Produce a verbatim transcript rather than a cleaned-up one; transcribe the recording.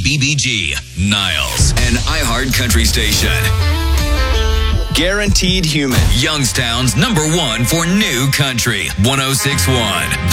B B G, Niles, and iHeart Country Station. Guaranteed Human. Youngstown's number one for new country. one oh six point one.